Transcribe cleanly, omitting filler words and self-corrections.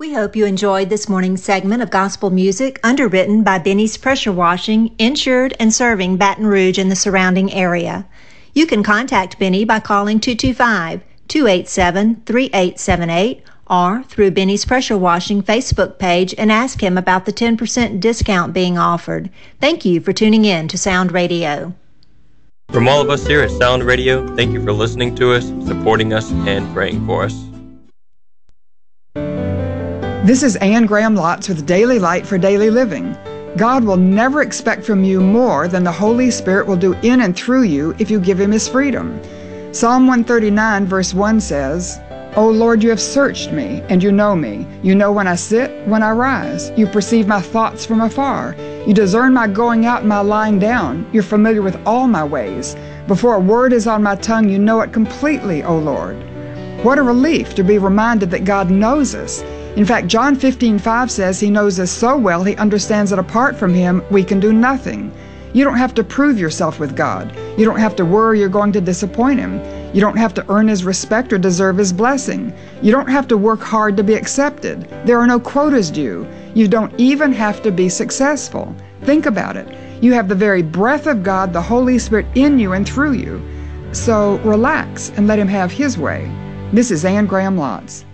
We hope you enjoyed this morning's segment of gospel music underwritten by Benny's Pressure Washing, insured and serving Baton Rouge and the surrounding area. You can contact Benny by calling 225-287-3878 or through Benny's Pressure Washing Facebook page and ask him about the 10% discount being offered. Thank you for tuning in to Sound Radio. From all of us here at Sound Radio, thank you for listening to us, supporting us, and praying for us. This is Ann Graham Lotz with Daily Light for Daily Living. God will never expect from you more than the Holy Spirit will do in and through you if you give Him His freedom. Psalm 139 verse 1 says, O Lord, you have searched me, and you know me. You know when I sit, when I rise. You perceive my thoughts from afar. You discern my going out and my lying down. You're familiar with all my ways. Before a word is on my tongue, you know it completely, O Lord. What a relief to be reminded that God knows us. In fact, John 15:5 says He knows us so well He understands that apart from Him, we can do nothing. You don't have to prove yourself with God. You don't have to worry you're going to disappoint Him. You don't have to earn His respect or deserve His blessing. You don't have to work hard to be accepted. There are no quotas due. You don't even have to be successful. Think about it. You have the very breath of God, the Holy Spirit, in you and through you. So relax and let Him have His way. This is Ann Graham Lotz.